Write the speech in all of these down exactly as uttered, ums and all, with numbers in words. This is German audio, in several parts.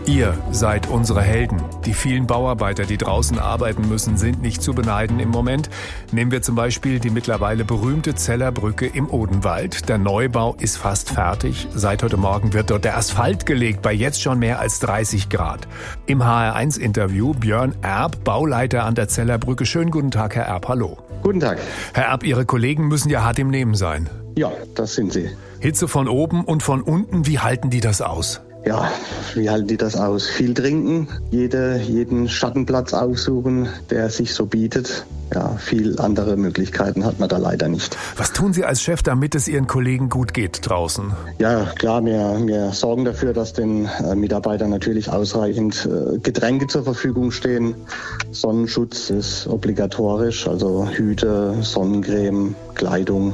Ihr seid unsere Helden. Die vielen Bauarbeiter, die draußen arbeiten müssen, sind nicht zu beneiden im Moment. Nehmen wir zum Beispiel die mittlerweile berühmte Zeller Brücke im Odenwald. Der Neubau ist fast fertig. Seit heute Morgen wird dort der Asphalt gelegt, bei jetzt schon mehr als dreißig Grad. Im H R eins Interview Björn Erb, Bauleiter an der Zeller Brücke. Schönen guten Tag, Herr Erb, hallo. Guten Tag. Herr Erb, Ihre Kollegen müssen ja hart im Nehmen sein. Ja, das sind sie. Hitze von oben und von unten, wie halten die das aus? Ja, wie halten die das aus? Viel trinken, jede, jeden Schattenplatz aufsuchen, der sich so bietet. Ja, viel andere Möglichkeiten hat man da leider nicht. Was tun Sie als Chef, damit es Ihren Kollegen gut geht draußen? Ja, klar, wir, wir sorgen dafür, dass den äh, Mitarbeitern natürlich ausreichend äh, Getränke zur Verfügung stehen. Sonnenschutz ist obligatorisch, also Hüte, Sonnencreme, Kleidung.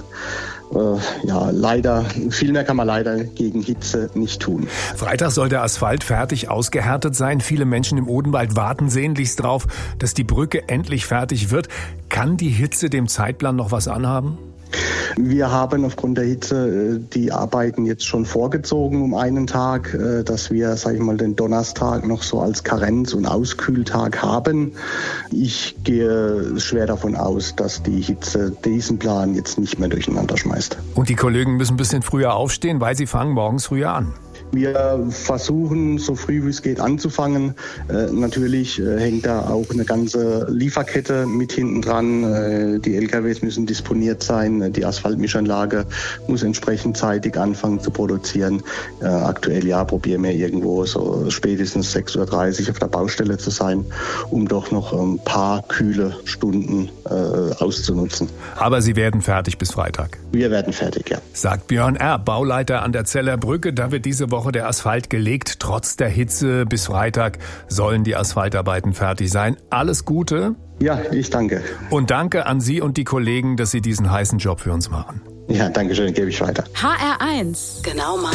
Äh, ja, leider, viel mehr kann man leider gegen Hitze nicht tun. Freitag soll der Asphalt fertig ausgehärtet sein. Viele Menschen im Odenwald warten sehnlichst drauf, dass die Brücke endlich fertig wird. Kann die Hitze dem Zeitplan noch was anhaben? Wir haben aufgrund der Hitze die Arbeiten jetzt schon vorgezogen um einen Tag, dass wir, sag ich mal, den Donnerstag noch so als Karenz- und Auskühltag haben. Ich gehe schwer davon aus, dass die Hitze diesen Plan jetzt nicht mehr durcheinander schmeißt. Und die Kollegen müssen ein bisschen früher aufstehen, weil sie fangen morgens früher an. Wir versuchen, so früh wie es geht, anzufangen. Äh, natürlich äh, hängt da auch eine ganze Lieferkette mit hinten dran. Äh, die L K Ws müssen disponiert sein. Die Asphaltmischanlage muss entsprechend zeitig anfangen zu produzieren. Äh, aktuell ja, probieren wir irgendwo so spätestens sechs Uhr dreißig auf der Baustelle zu sein, um doch noch ein paar kühle Stunden äh, auszunutzen. Aber Sie werden fertig bis Freitag? Wir werden fertig, ja. Sagt Björn Erb, Bauleiter an der Zeller Brücke. Da wird diese Woche der Asphalt gelegt. Trotz der Hitze bis Freitag sollen die Asphaltarbeiten fertig sein. Alles Gute. Ja, ich danke. Und danke an Sie und die Kollegen, dass Sie diesen heißen Job für uns machen. Ja, danke schön, gebe ich weiter. H R eins. Genau mein